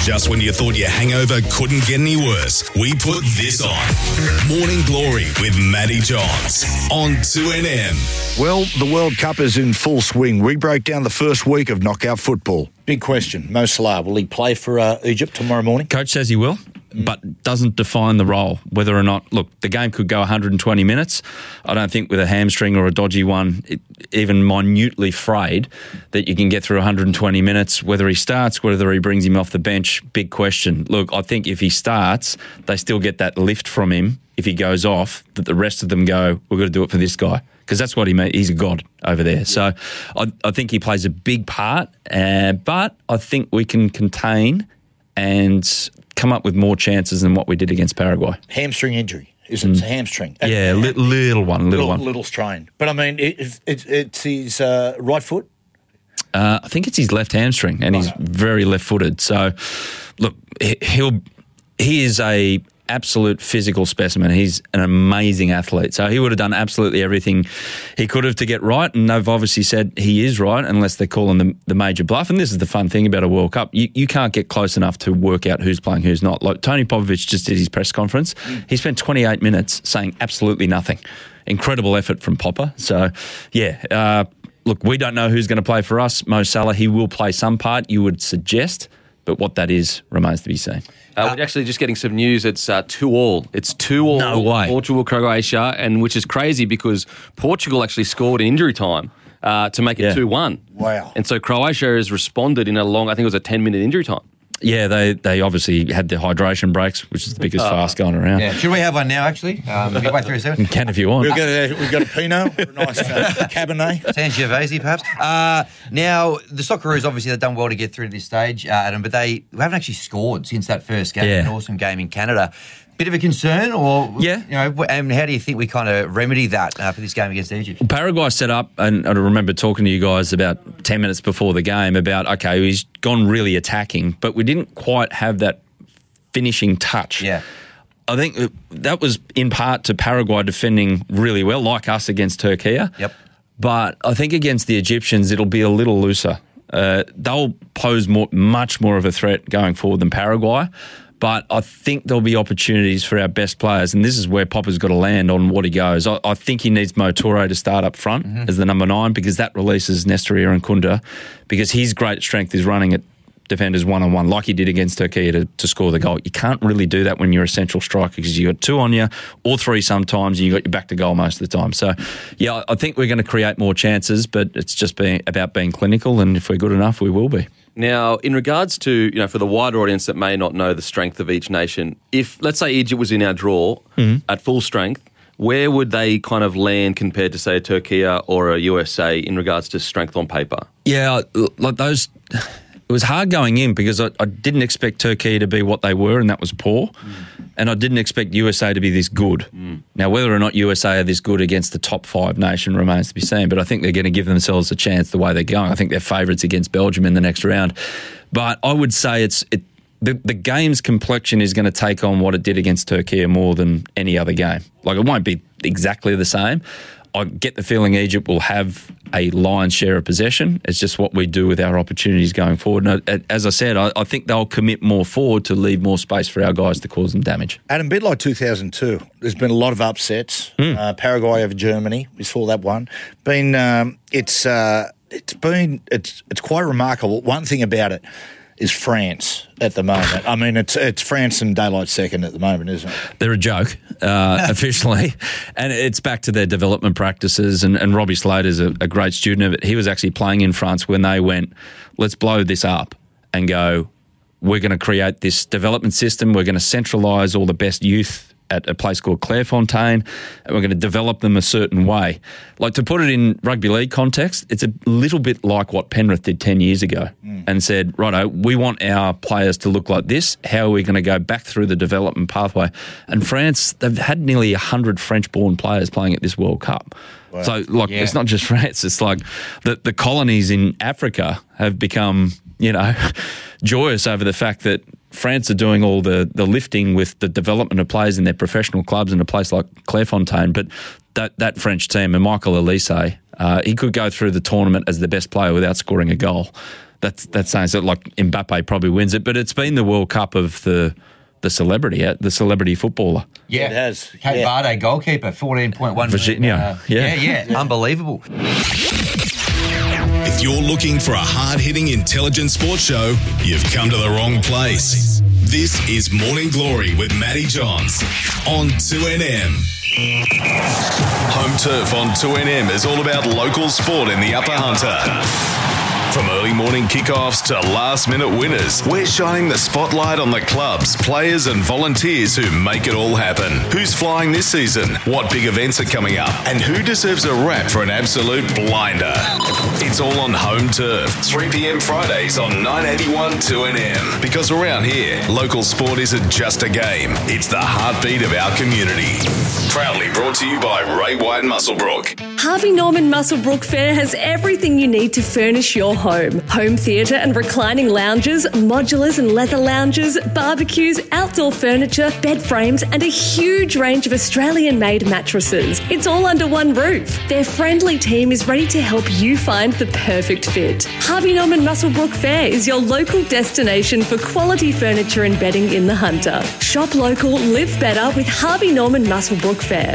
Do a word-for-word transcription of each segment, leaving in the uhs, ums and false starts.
Just when you thought your hangover couldn't get any worse, we put this on. Morning Glory with Matty Johns on two N M. Well, the World Cup is in full swing. We break down the first week of knockout football. Big question. Mo Salah, will he play for uh, Egypt tomorrow morning? Coach says he will, but doesn't define the role, whether or not... Look, the game could go one hundred twenty minutes. I don't think with a hamstring or a dodgy one, it, even minutely frayed, that you can get through one hundred twenty minutes. Whether he starts, whether he brings him off the bench, big question. Look, I think if he starts, they still get that lift from him if he goes off, that the rest of them go, we've got to do it for this guy. Because that's what he made. He's a god over there. So I, I think he plays a big part, uh, but I think we can contain and come up with more chances than what we did against Paraguay. Hamstring injury, isn't it? It's a hamstring. Yeah, li- little one, little, little one. Little strain. But, I mean, it, it, it's his uh, right foot? Uh, I think it's his left hamstring, and right. He's very left-footed. So, look, he'll he is a absolute physical specimen. He's an amazing athlete. So he would have done absolutely everything he could have to get right, and they've obviously said he is right unless they're calling the, the major bluff. And this is the fun thing about a World Cup. You, you can't get close enough to work out who's playing, who's not. Like Tony Popovich just did his press conference. Mm. He spent twenty-eight minutes saying absolutely nothing. Incredible effort from Popper. So, yeah, uh, look, we don't know who's going to play for us. Mo Salah, he will play some part, you would suggest, but what that is remains to be seen. Uh, we're actually just getting some news. It's uh, two all. It's two all. No way. Portugal, Croatia, and which is crazy because Portugal actually scored in injury time uh, to make it yeah. two one. Wow. And so Croatia has responded in a long, I think it was a ten-minute injury time. Yeah, they, they obviously had the hydration breaks, which is the biggest uh, fast going around. Yeah. Should we have one now, actually? Um, midway through seven? You can if you want. We've got a, we've got a Pinot, a nice uh, Cabernet. Sangiovese, perhaps. Uh, now, the Socceroos, obviously, they've done well to get through to this stage, uh, Adam, but they haven't actually scored since that first game, yeah. an awesome game in Canada. Bit of a concern, or yeah, you know, and how do you think we kind of remedy that uh, for this game against Egypt? Paraguay set up, and I remember talking to you guys about ten minutes before the game about, okay, he's gone really attacking, but we didn't quite have that finishing touch. Yeah. I think that was in part to Paraguay defending really well, like us against Turkey. Yep. But I think against the Egyptians, it'll be a little looser. Uh, they'll pose more, much more of a threat going forward than Paraguay. But I think there'll be opportunities for our best players, and this is where Popper's got to land on what he goes. I, I think he needs Mo Toure to start up front mm-hmm. as the number nine, because that releases Nestor Irankunda, because his great strength is running at defenders one-on-one like he did against Turkey to, to score the goal. You can't really do that when you're a central striker because you've got two on you, or three sometimes, and you've got your back to goal most of the time. So, yeah, I think we're going to create more chances, but it's just being, about being clinical, and if we're good enough, we will be. Now, in regards to, you know, for the wider audience that may not know the strength of each nation, if, let's say, Egypt was in our draw mm-hmm. at full strength, where would they kind of land compared to, say, a Turkey or a U S A in regards to strength on paper? Yeah, like those... It was hard going in because I, I didn't expect Turkey to be what they were, and that was poor. Mm. And I didn't expect U S A to be this good. Mm. Now, whether or not U S A are this good against the top five nation remains to be seen, but I think they're going to give themselves a chance the way they're going. I think they're favourites against Belgium in the next round. But I would say it's it, the, the game's complexion is going to take on what it did against Turkey more than any other game. Like, it won't be exactly the same. I get the feeling Egypt will have a lion's share of possession. It's just what we do with our opportunities going forward. And as I said, I, I think they'll commit more forward to leave more space for our guys to cause them damage. Adam, a bit like two thousand two, there's been a lot of upsets. Mm. Uh, Paraguay over Germany, we saw that one. Been um, it's uh, it's been it's it's quite remarkable. One thing about it is France at the moment. I mean, it's it's France and daylight second at the moment, isn't it? They're a joke, uh, officially. And it's back to their development practices. And, and Robbie Slater's a, a great student of it. He was actually playing in France when they went, let's blow this up and go, we're going to create this development system. We're going to centralise all the best youth at a place called Clairefontaine, and we're going to develop them a certain way. Like, to put it in rugby league context, it's a little bit like what Penrith did ten years ago mm. and said, righto, we want our players to look like this. How are we going to go back through the development pathway? And France, they've had nearly one hundred French-born players playing at this World Cup. Wow. So, like, yeah. it's not just France. It's like the, the colonies in Africa have become, you know, joyous over the fact that France are doing all the, the lifting with the development of players in their professional clubs in a place like Clairefontaine. But that, that French team, and Michael Elise, uh, he could go through the tournament as the best player without scoring a goal. that's that's saying so. Like Mbappe probably wins it, but it's been the World Cup of the the celebrity, uh, the celebrity footballer. Yeah, It has, Cape yeah. Verde goalkeeper, fourteen point one Virginia, million, uh, yeah. yeah, yeah, unbelievable. If you're looking for a hard-hitting, intelligent sports show, you've come to the wrong place. This is Morning Glory with Matty Johns on two N M. Home Turf on two N M is all about local sport in the Upper Hunter. From early morning kickoffs to last-minute winners, we're shining the spotlight on the clubs, players and volunteers who make it all happen. Who's flying this season? What big events are coming up? And who deserves a rap for an absolute blinder? It's all on Home Turf, three p.m. Fridays on nine eighty-one two N M. Because around here, local sport isn't just a game, it's the heartbeat of our community. Proudly brought to you by Ray White Musselbrook. Harvey Norman Musselbrook Fair has everything you need to furnish your home. Home theatre and reclining lounges, modulars and leather lounges, barbecues, outdoor furniture, bed frames and a huge range of Australian-made mattresses. It's all under one roof. Their friendly team is ready to help you find the perfect fit. Harvey Norman Musselbrook Fair is your local destination for quality furniture and bedding in the Hunter. Shop local, live better with Harvey Norman Musselbrook Fair.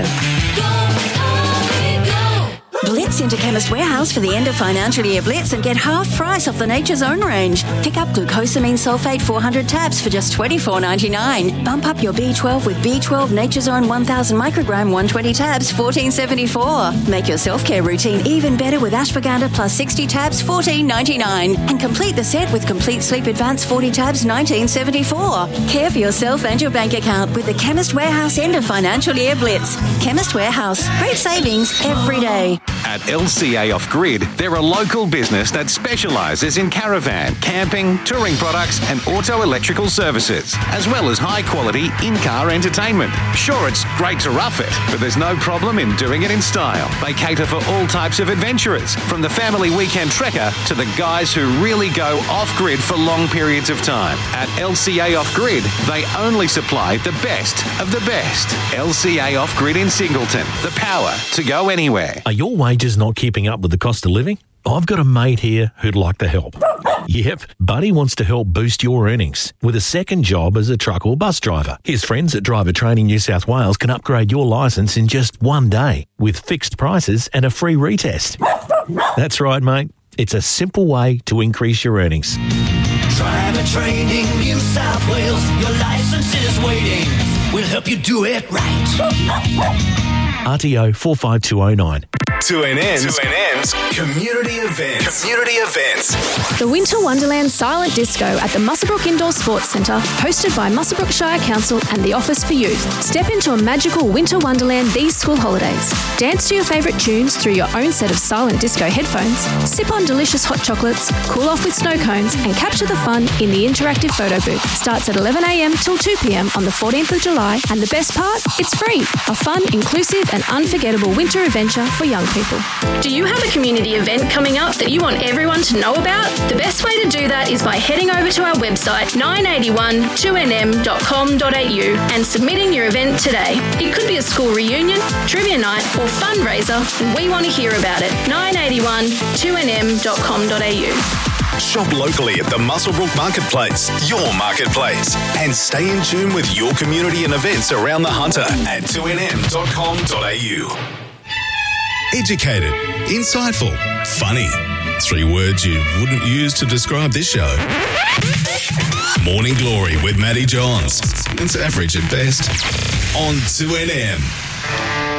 Blitz into Chemist Warehouse for the end of financial year Blitz and get half price off the Nature's Own range. Pick up glucosamine sulfate four hundred tabs for just twenty-four ninety-nine. Bump up your B twelve with B twelve Nature's Own one thousand microgram one hundred twenty tabs, fourteen seventy-four. Make your self-care routine even better with ashwagandha plus sixty tabs, fourteen ninety-nine. And complete the set with Complete Sleep Advance forty tabs, nineteen seventy-four. Care for yourself and your bank account with the Chemist Warehouse end of financial year Blitz. Chemist Warehouse. Great savings every day. At L C A Off Grid, they're a local business that specialises in caravan, camping, touring products and auto electrical services, as well as high-quality in-car entertainment. Sure, it's great to rough it, but there's no problem in doing it in style. They cater for all types of adventurers, from the family weekend trekker to the guys who really go off-grid for long periods of time. At L C A Off Grid, they only supply the best of the best. L C A Off Grid in Singleton, the power to go anywhere. Are your wages not keeping up with the cost of living? I've got a mate here who'd like to help. Yep, Buddy wants to help boost your earnings with a second job as a truck or bus driver. His friends at Driver Training New South Wales can upgrade your licence in just one day with fixed prices and a free retest. That's right, mate. It's a simple way to increase your earnings. Driver Training New South Wales, your licence is waiting. We'll help you do it right. R T O four five two oh nine. two N M's, two N M's community events. Community events. The Winter Wonderland Silent Disco at the Musselbrook Indoor Sports Centre, hosted by Musselbrook Shire Council and the Office for Youth. Step into a magical winter wonderland these school holidays. Dance to your favourite tunes through your own set of silent disco headphones, sip on delicious hot chocolates, cool off with snow cones and capture the fun in the interactive photo booth. Starts at eleven a m till two p m on the fourteenth of July, and the best part, it's free. A fun, inclusive and unforgettable winter adventure for young people. Do you have a community event coming up that you want everyone to know about? The best way to do that is by heading over to our website nine eighty-one two N M dot com dot a u and submitting your event today. It could be a school reunion, trivia night or fundraiser, and we want to hear about it. nine eighty-one two N M dot com dot a u. Shop locally at the Musselbrook Marketplace, your marketplace, and stay in tune with your community and events around the Hunter at two N M dot com dot a u. Educated, insightful, funny. Three words you wouldn't use to describe this show. Morning Glory with Matty Johns. It's average at best on two N M.